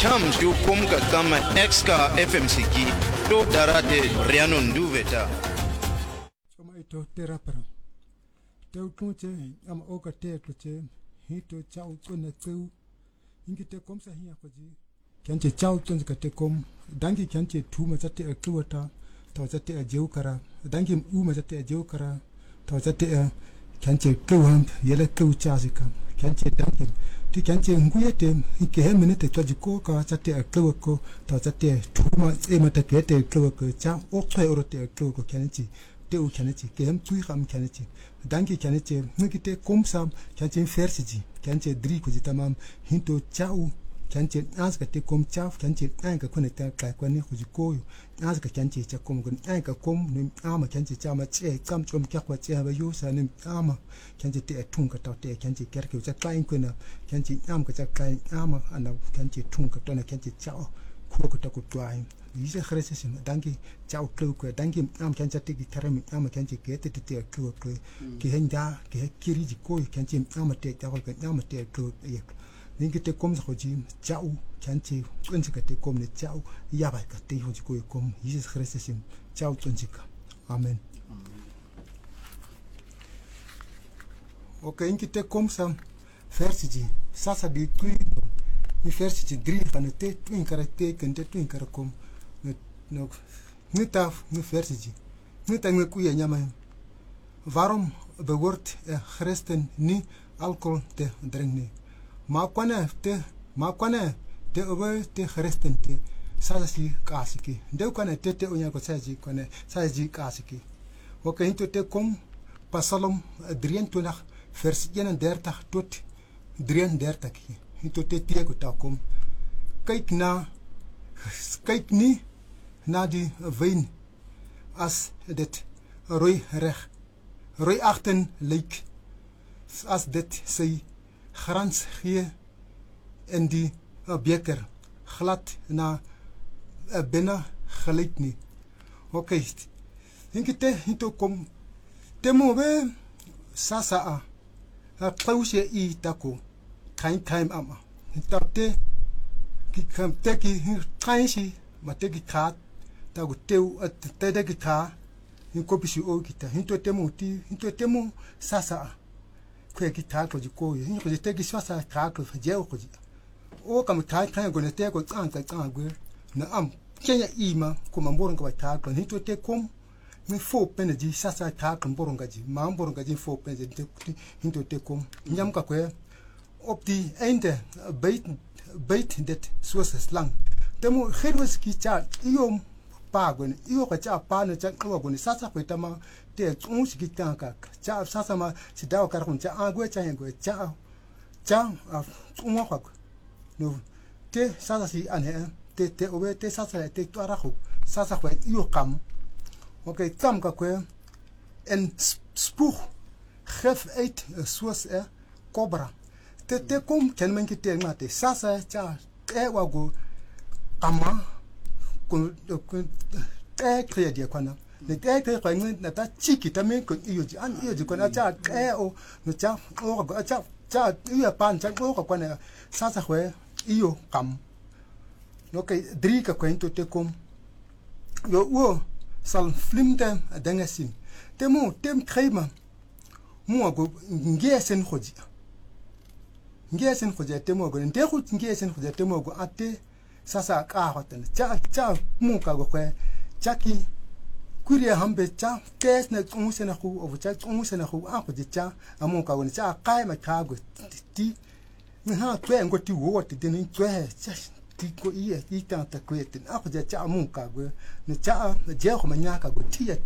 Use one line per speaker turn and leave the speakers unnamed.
Tam shu kumka kama exka FMCG to darate rianon duveta.
Soma ito terapara. Teu tunche ama oka te tuche hito chau tuna teu. Ingi te kom sa hiya kwaji. Kianche chau tuna ka te kom. Dangi kianche tu ma zate a kluwata. Tawa zate a jeukara. Dangi u ma zate a jeukara. Tawa zate a kianche kluwam yele kluw chazika. Kianche dangi. Ti kianche nguye te hike he minute kwaji ko ka zate a kluwako. Tawa zate a tu ma ema ta kete a kluwako. Cha oktoy orote a kluwako kianche. Te u kianche. Kehem tui kham kianche. Dangi kianche. Ngite kom sam kianche versiji. Kianche dri kwaji tamam. Hinto chau. Kianche azka te kom chaf. Kianche anka kone ta kai kwane kwaji koyo. Azka kianche cha kom kone anka kom. Nim ama kianche cha ma che. Kam chom kia kwa che haba yosa. Nim ama kianche te atunga tau te kianche kerke. Ucha kain kwena. Kianche amka cha kain ama. Ana kianche tunga tona kianche chao. Kuwa kutaku tuaim. Yise khrese sim dangi chao klu ko dangi am kianche te ki karami ama kianche kete te klu ko ki henda ki kiri ji ko kianche ama te ta ko ama te klu ye ningi te kom sa khoji chao kianche tunji ka te kom ne chao ya ba ka te hoji ko kom yise khrese sim chao tunji ka amen. Okay ingi te kom sa versiji sasa di tui ni versiji dri khane te twin karate kente twin karakom no nitaf nu versiji nita ngekuya nyama waarom behoort christen niet alcohol te drinken maar kwane te obe te christen te sasi kasiki de kwane te onya ko saji kwane saji kasiki oké into te kom Psalm 23 vers 31 tot 33 into te ko ta kom kyk nie na die wijn as dit rooi achten lyk as dit sy grans gee in die beker glad na binne gelyk nie. Okay. Hinto kom temo be sasa a pausje I tako kain time ama. Hintate ki kam teki kainshi ma teki kat ta go teu te de kita in kopisi o kita hinto temo sasa ko kita ko jiko hin ko te ki sasa ka ko je ko ji o kam ta go ne te ko tsan go na am kenya ima ko mamboron ko ta ko hinto te kom me fo peneji sasa ta ko mamboron gaji mamboron gaji fo peneji hinto te kom nyam ka ko opti einde beit dit soos lang temo gerus ki cha iyo pa gwen iyo ka cha pa na cha ko gwen sasa ko tama te unsi ki tanka cha sasa ma si daw kar kun cha agwe cha ngwe cha unwa ko no te sasa si ane te obe te sasa te to arahu sasa ko iyo kam okay tam ka ko en spoeg gef uit soos cobra te kom ken men ki te ngate sasa cha wago ama kun te kre dia kwana ne te kwa na ta chiki ta me ko iyo ji kwana cha o no cha o go cha iyo pan cha o ko kwana sasa hwe iyo kam no ke dri ka kwento te kom yo o sal flimte dangasin te mo tem krema mo go ngesen khoji temo go nde khu ngesen khoji temo go ate sasa ka hoten cha mu ka go kwe chaki kuri hambe cha kes na kumusena khu o cha kumusena khu a khu cha amu ka go cha kai ma ka go ti ni ha twe ngo ti wo ti ni twe cha ti ko I ta ta kwe ti a khu cha mu ka go ni cha je khu ma nya ka go ti